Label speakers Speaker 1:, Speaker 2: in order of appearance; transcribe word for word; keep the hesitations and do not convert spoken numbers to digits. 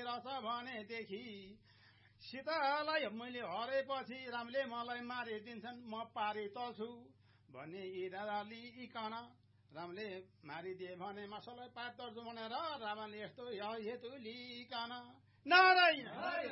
Speaker 1: रहेछ भनेदेखि सीतालाई मैले हरेपछि रामले मलाई मारिदिन्छन् म पारी चल्छु भन्ने इरादा लिइकन रामले मारिदिए भने मसलाई पार तर्छु भनेर रामले यस्तो हेतु लिइकन नारायण